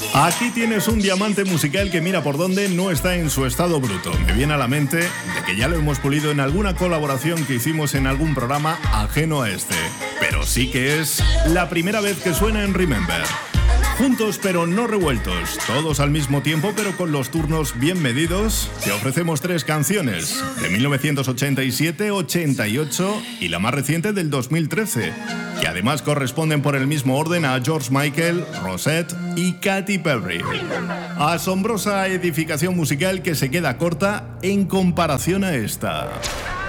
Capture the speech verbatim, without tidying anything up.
Aquí tienes un diamante musical que mira por dónde no está en su estado bruto. Me viene a la mente de que ya lo hemos pulido en alguna colaboración que hicimos en algún programa ajeno a este. Pero sí que es la primera vez que suena en Remember. Juntos pero no revueltos, todos al mismo tiempo pero con los turnos bien medidos, te ofrecemos tres canciones, de mil novecientos ochenta y siete, ochenta y ocho y la más reciente del dos mil trece, que además corresponden por el mismo orden a George Michael, Rosette y Katy Perry. Asombrosa edificación musical que se queda corta en comparación a esta.